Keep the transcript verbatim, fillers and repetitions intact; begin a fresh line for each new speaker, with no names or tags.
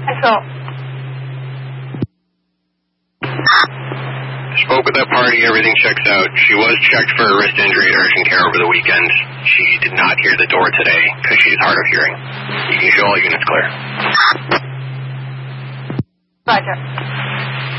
Control.
Spoke with that party, everything checks out. She was checked for a wrist injury at urgent care over the weekend. She did not hear the door today because she's hard of hearing. You can show all units clear.
Roger.